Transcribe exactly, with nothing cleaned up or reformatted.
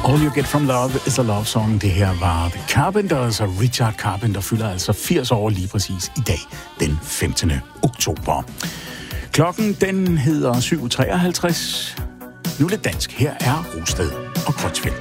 All You Get From Love is a Love Song. Det her var The Carpenters, og Richard Carpenter fylder altså firs år lige præcis i dag, den femtende oktober. Klokken, den hedder syv treoghalvtreds. Nu lidt dansk. Her er Rosted og Kortsfeldt.